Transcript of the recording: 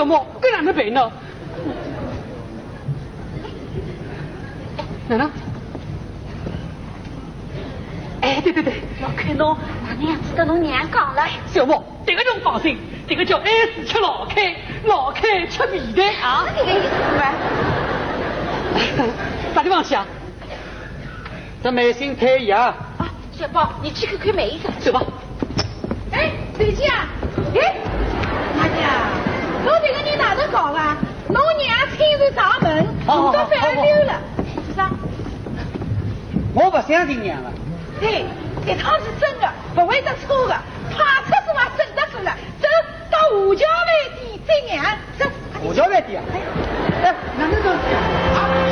小莫，该哪能办呢？哪能？哎，对， 老看侬哪能样子跟侬娘讲了？ 小莫，这个侬放心，这个叫爱死吃老开，老开吃皮蛋啊！ 是这个意思吗？ 啥地方去啊？这美心太阳。 啊，小宝，你去看看美医生。 走吧。 哎，瑞姐啊，哎，妈呀，侬这个人哪能搞啊？侬娘亲自上门，我都反溜了。是啥？ 我不相信娘了。 对，这趟是真的，不会得错的。怕车子嘛，真的是了。走到五角饭店再娘，走。 五角饭店啊？哎，哪能走？啊？